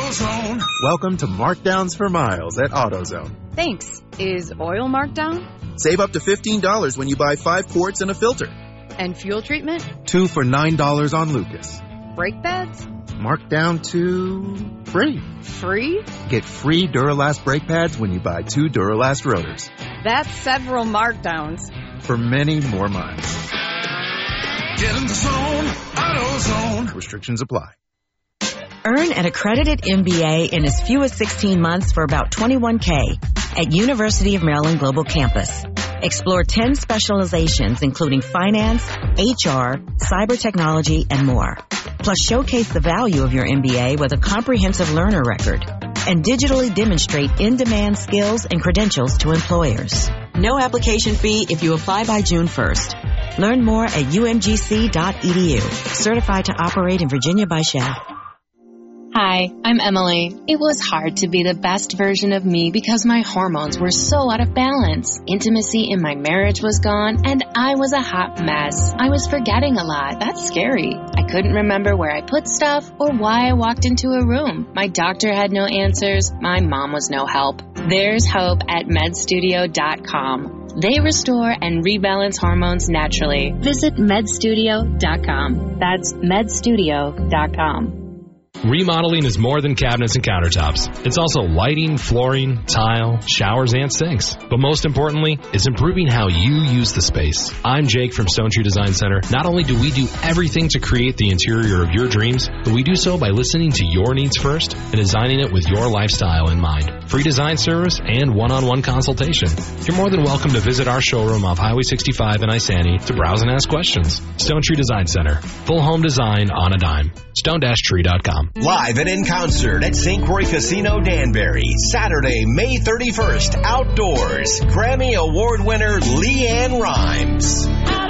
AutoZone. Welcome to Markdowns for Miles at AutoZone. Thanks. Is oil marked down? Save up to $15 when you buy 5 quarts and a filter. And fuel treatment? 2 for $9 on Lucas. Brake pads? Marked down to free. Free? Get free Duralast brake pads when you buy 2 Duralast rotors. That's several markdowns. For many more miles. Get in the zone, AutoZone. Restrictions apply. Earn an accredited MBA in as few as 16 months for about $21K at University of Maryland Global Campus. Explore 10 specializations including finance, HR, cyber technology, and more. Plus showcase the value of your MBA with a comprehensive learner record and digitally demonstrate in-demand skills and credentials to employers. No application fee if you apply by June 1st. Learn more at umgc.edu. Certified to operate in Virginia by Shell. Hi, I'm Emily. It was hard to be the best version of me because my hormones were so out of balance. Intimacy in my marriage was gone, and I was a hot mess. I was forgetting a lot. That's scary. I couldn't remember where I put stuff or why I walked into a room. My doctor had no answers. My mom was no help. There's hope at medstudio.com. They restore and rebalance hormones naturally. Visit medstudio.com. That's medstudio.com. Remodeling is more than cabinets and countertops. It's also lighting, flooring, tile, showers, and sinks. But most importantly, it's improving how you use the space. I'm Jake from Stone Tree Design Center. Not only do we do everything to create the interior of your dreams, but we do so by listening to your needs first and designing it with your lifestyle in mind. Free design service and one-on-one consultation. You're more than welcome to visit our showroom off Highway 65 in Isani to browse and ask questions. Stone Tree Design Center. Full home design on a dime. Stone-tree.com. Live and in concert at St. Croix Casino Danbury, Saturday, May 31st, outdoors. Grammy Award winner LeAnn Rimes.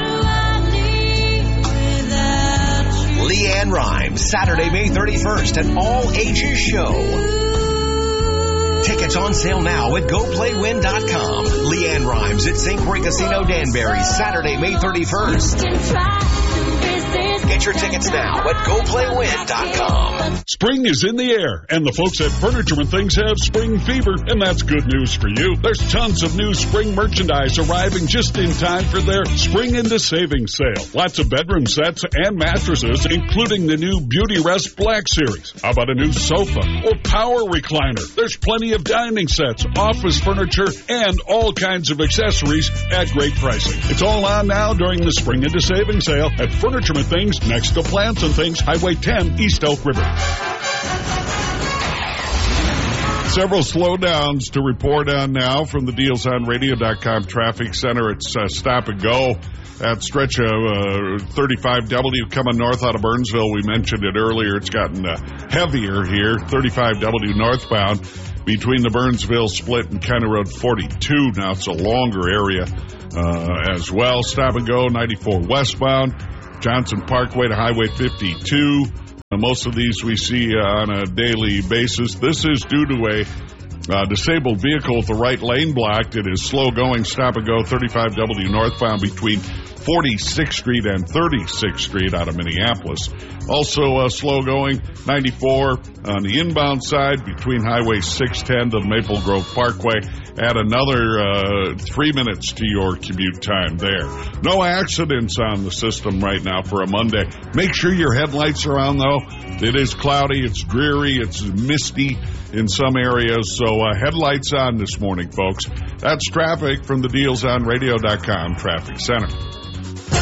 LeAnn Rimes, Saturday, May 31st, an all-ages show. Tickets on sale now at GoPlayWin.com. LeAnn Rimes at St. Croix Casino Danbury, Saturday, May 31st. Get your tickets now at GoPlayWin.com. Spring is in the air, and the folks at Furniture and Things have spring fever, and that's good news for you. There's tons of new spring merchandise arriving just in time for their Spring into Savings sale. Lots of bedroom sets and mattresses, including the new Beauty Rest Black Series. How about a new sofa or power recliner? There's plenty of dining sets, office furniture, and all kinds of accessories at great pricing. It's all on now during the Spring into Savings sale at Furniture and Things, next to Plants and Things, Highway 10, East Elk River. Several slowdowns to report on now from the DealsOnRadio.com traffic center. It's stop and go. That stretch of 35W coming north out of Burnsville, we mentioned it earlier. It's gotten heavier here. 35W northbound between the Burnsville split and County Road 42. Now it's a longer area as well. Stop and go, 94 westbound. Johnson Parkway to Highway 52. Most of these we see on a daily basis. This is due to a disabled vehicle with the right lane blocked. It is slow going, stop and go, 35W northbound between 46th Street and 36th Street out of Minneapolis. Also slow going, 94 on the inbound side between Highway 610 to Maple Grove Parkway. Add another 3 minutes to your commute time there. No accidents on the system right now for a Monday. Make sure your headlights are on, though. It is cloudy, it's dreary, it's misty in some areas, so headlights on this morning, folks. That's traffic from the DealsOnRadio.com Traffic Center.